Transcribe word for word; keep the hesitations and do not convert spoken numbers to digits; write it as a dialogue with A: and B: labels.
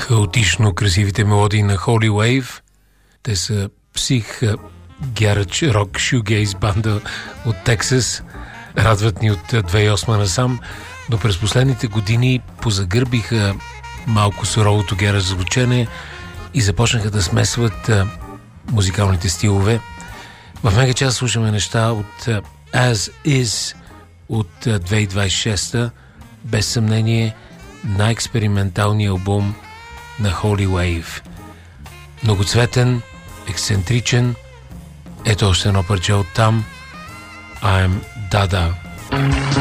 A: хаотично красивите мелодии на Holy Wave. Те са псих гярач рок шюгейз банда от Тексас. Радват ни от две хиляди и осма насам, но през последните години позагърбиха малко суровото гярач звучене и започнаха да смесват а, музикалните стилове. В мега час слушаме неща от а, As Is от а, две хиляди двадесет и шеста, без съмнение най-експерименталният албум на Holy Wave. Многоцветен, ексцентричен. Ето още едно парче от там. I'm Dada.